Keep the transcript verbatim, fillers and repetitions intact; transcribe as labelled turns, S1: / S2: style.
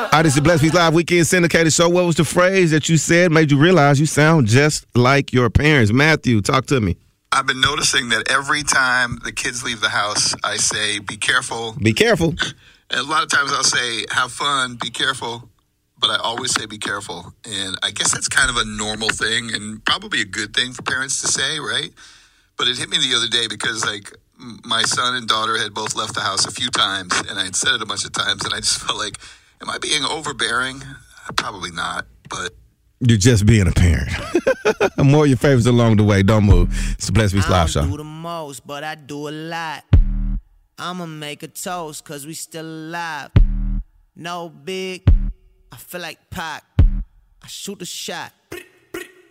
S1: right, this is the Blessed Peace Live Weekend Syndicated Show. What was the phrase that you said made you realize you sound just like your parents? Matthew, talk to me.
S2: I've been noticing that every time the kids leave the house, I say, be careful.
S1: Be careful.
S2: And a lot of times I'll say, have fun, be careful. But I always say, be careful. And I guess that's kind of a normal thing and probably a good thing for parents to say, right? But it hit me the other day because, like, my son and daughter had both left the house a few times, and I had said it a bunch of times, and I just felt like, am I being overbearing? Probably not, but...
S1: You're just being a parent. More of your favorites along the way. Don't move. It's the Blessed Peace Live Show.
S3: I don't do the most, but I do a lot. I'ma make a toast, cause we still alive. No big, I feel like Pac. I shoot a shot.